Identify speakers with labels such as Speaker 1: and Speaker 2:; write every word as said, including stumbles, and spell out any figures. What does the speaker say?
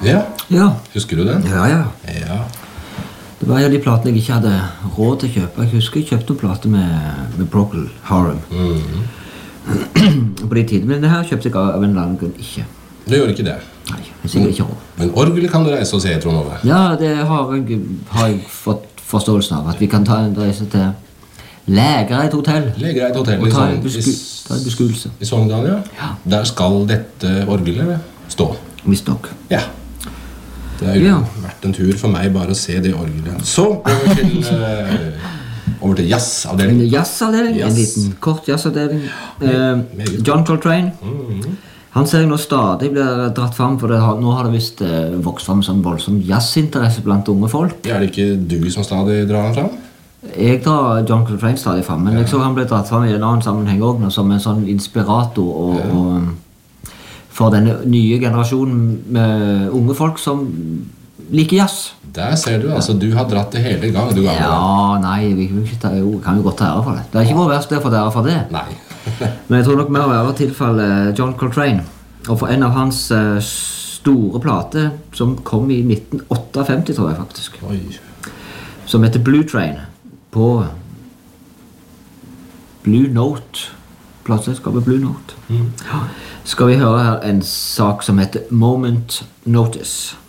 Speaker 1: Ja,
Speaker 2: Ja.
Speaker 1: husker du den?
Speaker 2: Ja, ja.
Speaker 1: Ja.
Speaker 2: Det var jo de platene jeg ikke hadde råd til å kjøpe. Jeg husker jeg kjøpte en plate med, med Procol Harum.
Speaker 1: Mm.
Speaker 2: På de tidene, men det her kjøpte jeg av en eller annen grunn ikke.
Speaker 1: Du gjør ikke det.
Speaker 2: Nei, jeg sikkert ikke råd.
Speaker 1: Men orgelet kan du reise og se, Trond Ove.
Speaker 2: Ja, det har jeg, har jeg fått forståelsen av. At vi kan ta en reise til Lægereid hotell.
Speaker 1: Lægereid hotell
Speaker 2: Og ta
Speaker 1: i
Speaker 2: en,
Speaker 1: Sogn-
Speaker 2: besku, ta en beskuelse.
Speaker 1: I Sogndal, ja.
Speaker 2: Ja.
Speaker 1: Der skal dette orgelet stå.
Speaker 2: Visst nok.
Speaker 1: Ja. Det har jo
Speaker 2: Ja.
Speaker 1: vært en tur for meg bare å se det orgelet. Så over til, uh, over til
Speaker 2: En
Speaker 1: jazzavdelingen.
Speaker 2: jazzavdeling,
Speaker 1: Jazz.
Speaker 2: en liten kort jazzavdeling. Eh,
Speaker 1: meget.
Speaker 2: John Coltrane.
Speaker 1: Mhm.
Speaker 2: Han ser jeg nå stadig blir dratt fram, for det har, nå har det visst eh, vokst fram sånn voldsom jazzinteresse blant unge folk.
Speaker 1: Er det ikke du som stadig drar han fram?
Speaker 2: Jeg drar John Coltrane stadig fram, men jeg så han ble dratt fram i en annen sammenheng også, nå, som en sånn inspirator og,
Speaker 1: Ja.
Speaker 2: og, for denne nye generasjonen med unge folk som liker jazz.
Speaker 1: Der ser du, altså du har dratt det hele gang, du gamle.
Speaker 2: Ja, nei, vi kan jo, ikke ta, jo, kan jo godt ta ære for det. Det er ikke vår verste å få ære for det.
Speaker 1: Nei.
Speaker 2: Men jeg tror nok mer å være tilfellet John Coltrane. Og for en av hans eh, store plater, som kom i nitten femtiåtte, tror jeg faktisk,
Speaker 1: Oi.
Speaker 2: som heter Blue Train, på Blue Note, plateselskapet Blue Note.
Speaker 1: Mm.
Speaker 2: Ja. Skal vi høre her en sak som heter Moment Notice.